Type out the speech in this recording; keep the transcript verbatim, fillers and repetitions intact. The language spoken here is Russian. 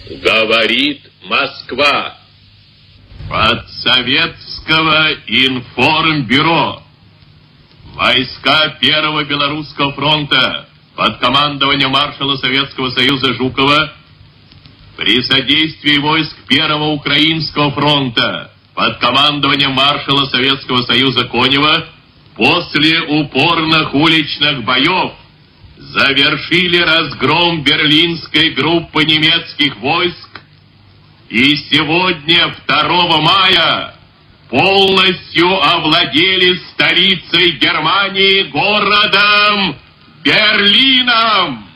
Говорит Москва. От Советского информбюро. Войска Первого Белорусского фронта под командованием маршала Советского Союза Жукова при содействии войск Первого Украинского фронта под командованием маршала Советского Союза Конева после упорных уличных боев завершили разгром берлинской группы немецких войск и сегодня, второго мая, полностью овладели столицей Германии, городом Берлином.